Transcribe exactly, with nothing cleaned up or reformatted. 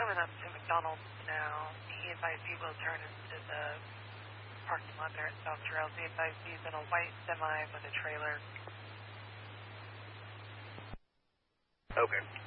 coming up to McDonald's now. He advised he will turn into the parking lot there at South Trails. He advised he's in a white semi with a trailer. Okay.